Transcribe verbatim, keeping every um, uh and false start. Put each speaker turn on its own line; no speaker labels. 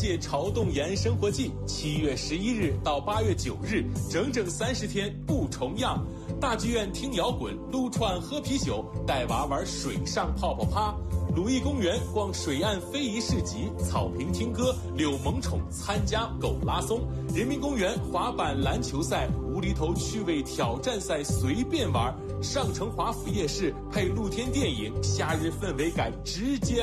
界潮冻岩生活季，七月十一日到八月九日，整整三十天不重样。大剧院听摇滚，撸串喝啤酒，带娃玩水上泡泡趴。鲁艺公园逛水岸非遗市集，草坪听歌，遛萌宠参加狗拉松。人民公园滑板篮球赛，无厘头趣味挑战赛随便玩。上城华府夜市配露天电影，夏日氛围感直接